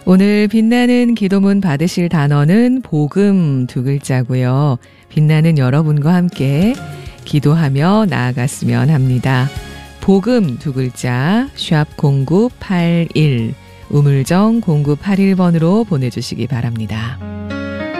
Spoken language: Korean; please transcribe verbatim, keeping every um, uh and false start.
오늘 빛나는 기도문 받으실 단어는 복음 두 글자고요. 빛나는 여러분과 함께 기도하며 나아갔으면 합니다. 복음 두 글자 샵 공구팔일 우물정 공구팔일 번으로 보내주시기 바랍니다.